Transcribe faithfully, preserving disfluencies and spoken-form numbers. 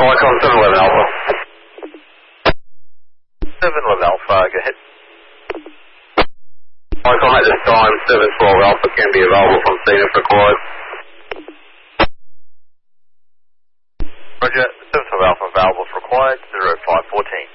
Icon seven eleven Alpha. seven eleven Alpha, go ahead. Icon at this time, seven twelve Alpha can be available from scene if required. Roger, seven twelve Alpha available if required, zero five fourteen.